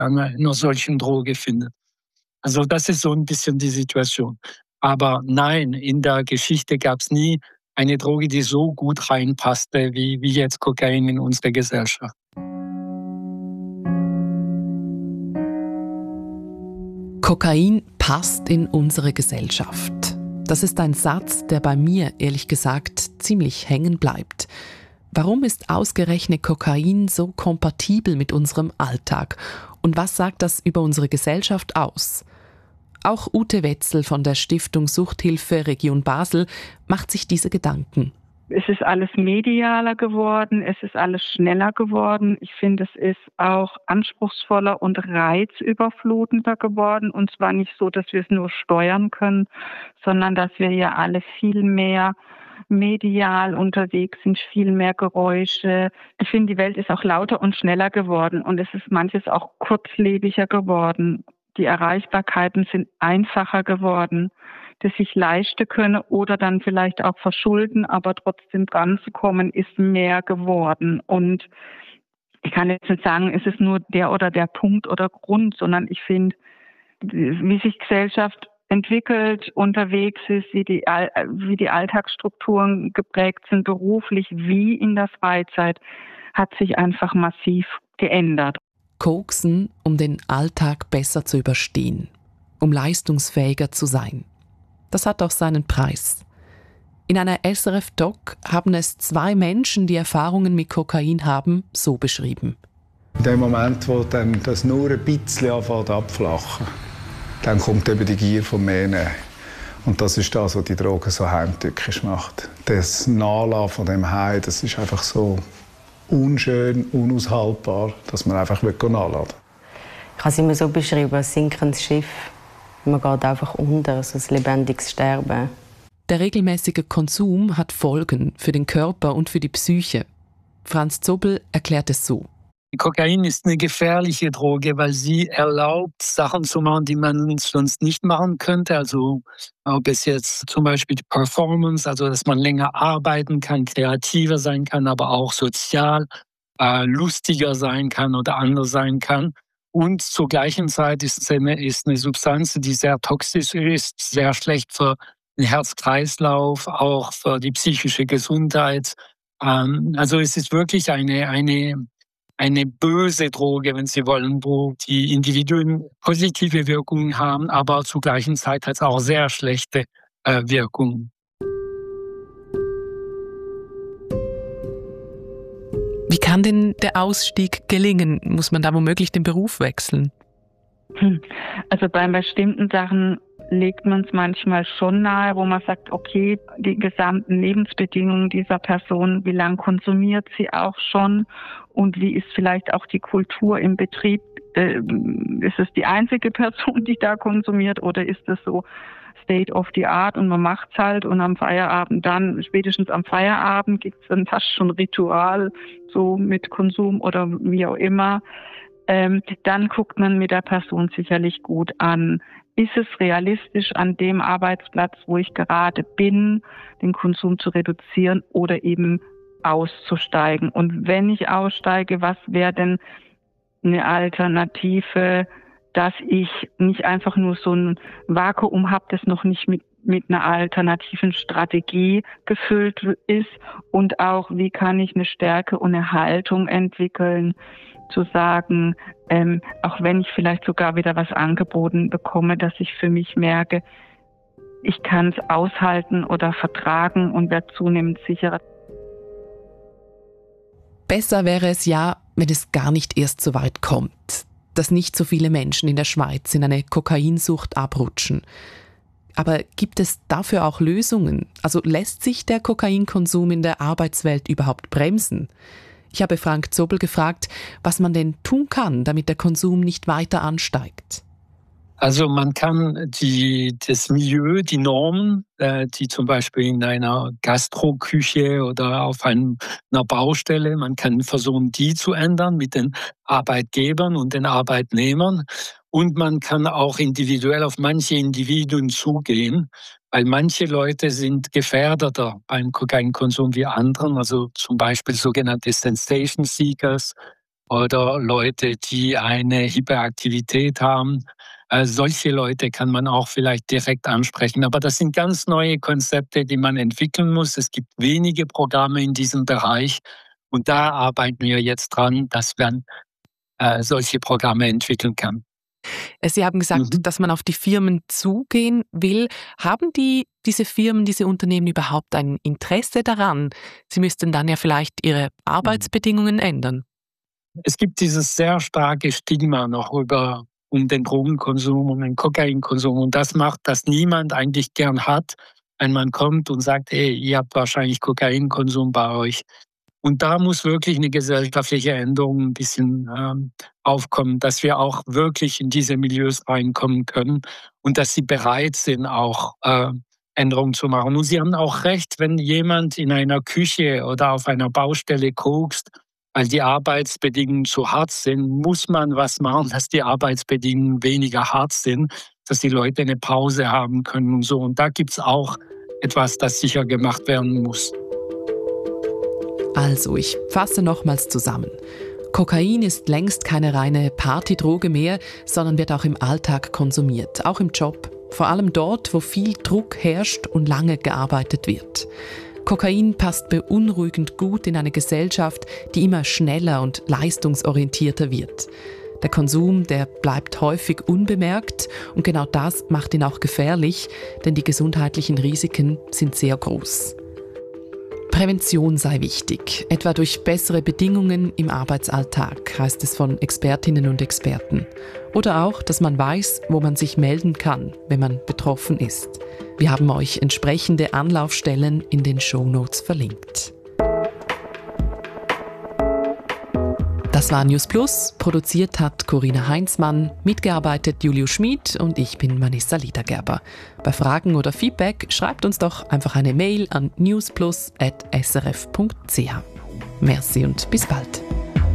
einer solchen Droge findet. Also das ist so ein bisschen die Situation. Aber nein, in der Geschichte gab es nie eine Droge, die so gut reinpasste wie jetzt Kokain in unsere Gesellschaft. Kokain passt in unsere Gesellschaft. Das ist ein Satz, der bei mir, ehrlich gesagt, ziemlich hängen bleibt. Warum ist ausgerechnet Kokain so kompatibel mit unserem Alltag? Und was sagt das über unsere Gesellschaft aus? Auch Ute Wetzel von der Stiftung Suchthilfe Region Basel macht sich diese Gedanken. Es ist alles medialer geworden, es ist alles schneller geworden. Ich finde, es ist auch anspruchsvoller und reizüberflutender geworden. Und zwar nicht so, dass wir es nur steuern können, sondern dass wir ja alle viel mehr medial unterwegs sind, viel mehr Geräusche. Ich finde, die Welt ist auch lauter und schneller geworden und es ist manches auch kurzlebiger geworden. Die Erreichbarkeiten sind einfacher geworden, dass ich leisten könne oder dann vielleicht auch verschulden, aber trotzdem dran zu kommen, ist mehr geworden. Und ich kann jetzt nicht sagen, es ist nur der oder der Punkt oder Grund, sondern ich finde, wie sich Gesellschaft entwickelt, unterwegs ist, wie die Alltagsstrukturen geprägt sind, beruflich wie in der Freizeit, hat sich einfach massiv geändert. Koksen, um den Alltag besser zu überstehen, um leistungsfähiger zu sein. Das hat auch seinen Preis. In einer SRF-Doc haben es 2 Menschen, die Erfahrungen mit Kokain haben, so beschrieben. In dem Moment, wo dann das nur ein bisschen anfängt abflachen, dann kommt eben die Gier vom Mehr. Und das ist das, was die Droge so heimtückisch macht. Das Nachlassen von dem Heim, das ist einfach so unschön, unaushaltbar, dass man einfach nachladen will. Ich habe es immer so beschrieben, ein sinkendes Schiff. Man geht einfach unter, also ein lebendiges Sterben. Der regelmäßige Konsum hat Folgen für den Körper und für die Psyche. Franz Zobel erklärt es so. Kokain ist eine gefährliche Droge, weil sie erlaubt, Sachen zu machen, die man sonst nicht machen könnte. Also ob es jetzt zum Beispiel die Performance, also dass man länger arbeiten kann, kreativer sein kann, aber auch sozial lustiger sein kann oder anders sein kann. Und zur gleichen Zeit ist es eine Substanz, die sehr toxisch ist, sehr schlecht für den Herz-Kreislauf, auch für die psychische Gesundheit. Also es ist wirklich eine böse Droge, wenn Sie wollen, wo die Individuen positive Wirkungen haben, aber zur gleichen Zeit hat es auch sehr schlechte Wirkungen. Wie kann denn der Ausstieg gelingen? Muss man da womöglich den Beruf wechseln? Also bei bestimmten Sachen legt man es manchmal schon nahe, wo man sagt, okay, die gesamten Lebensbedingungen dieser Person, wie lange konsumiert sie auch schon und wie ist vielleicht auch die Kultur im Betrieb? Ist es die einzige Person, die da konsumiert oder ist es so State of the Art und man macht's halt und am Feierabend dann, spätestens am Feierabend gibt's dann fast schon Ritual, so mit Konsum oder wie auch immer. Dann guckt man mit der Person sicherlich gut an. Ist es realistisch, an dem Arbeitsplatz, wo ich gerade bin, den Konsum zu reduzieren oder eben auszusteigen? Und wenn ich aussteige, was wäre denn eine Alternative, dass ich nicht einfach nur so ein Vakuum habe, das noch nicht mit einer alternativen Strategie gefüllt ist und auch, wie kann ich eine Stärke und eine Haltung entwickeln, zu sagen, auch wenn ich vielleicht sogar wieder was angeboten bekomme, dass ich für mich merke, ich kann es aushalten oder vertragen und werde zunehmend sicherer. Besser wäre es ja, wenn es gar nicht erst so weit kommt, dass nicht so viele Menschen in der Schweiz in eine Kokainsucht abrutschen. Aber gibt es dafür auch Lösungen? Also lässt sich der Kokainkonsum in der Arbeitswelt überhaupt bremsen? Ich habe Frank Zobel gefragt, was man denn tun kann, damit der Konsum nicht weiter ansteigt. Also man kann das Milieu, die Normen, die zum Beispiel in einer Gastroküche oder auf einer Baustelle, man kann versuchen, die zu ändern mit den Arbeitgebern und den Arbeitnehmern. Und man kann auch individuell auf manche Individuen zugehen, weil manche Leute sind gefährdeter beim Kokainkonsum wie anderen, also zum Beispiel sogenannte Sensation Seekers oder Leute, die eine Hyperaktivität haben. Solche Leute kann man auch vielleicht direkt ansprechen. Aber das sind ganz neue Konzepte, die man entwickeln muss. Es gibt wenige Programme in diesem Bereich. Und da arbeiten wir jetzt dran, dass man solche Programme entwickeln kann. Sie haben gesagt, dass man auf die Firmen zugehen will. Haben diese Firmen, diese Unternehmen überhaupt ein Interesse daran? Sie müssten dann ja vielleicht ihre Arbeitsbedingungen ändern. Es gibt dieses sehr starke Stigma noch um den Drogenkonsum, um den Kokainkonsum. Und das macht, dass niemand eigentlich gern hat, wenn man kommt und sagt, hey, ihr habt wahrscheinlich Kokainkonsum bei euch. Und da muss wirklich eine gesellschaftliche Änderung ein bisschen aufkommen, dass wir auch wirklich in diese Milieus reinkommen können und dass sie bereit sind, auch Änderungen zu machen. Und Sie haben auch recht, wenn jemand in einer Küche oder auf einer Baustelle kokst, weil die Arbeitsbedingungen zu hart sind, muss man was machen, dass die Arbeitsbedingungen weniger hart sind, dass die Leute eine Pause haben können und so. Und da gibt es auch etwas, das sicher gemacht werden muss. Also, ich fasse nochmals zusammen. Kokain ist längst keine reine Partydroge mehr, sondern wird auch im Alltag konsumiert, auch im Job. Vor allem dort, wo viel Druck herrscht und lange gearbeitet wird. Kokain passt beunruhigend gut in eine Gesellschaft, die immer schneller und leistungsorientierter wird. Der Konsum, der bleibt häufig unbemerkt und genau das macht ihn auch gefährlich, denn die gesundheitlichen Risiken sind sehr groß. Prävention sei wichtig, etwa durch bessere Bedingungen im Arbeitsalltag, heißt es von Expertinnen und Experten. Oder auch, dass man weiß, wo man sich melden kann, wenn man betroffen ist. Wir haben euch entsprechende Anlaufstellen in den Shownotes verlinkt. Das war News Plus, produziert hat Corinna Heinzmann, mitgearbeitet Julius Schmid und ich bin Vanessa Liedergerber. Bei Fragen oder Feedback schreibt uns doch einfach eine Mail an newsplus@srf.ch. Merci und bis bald.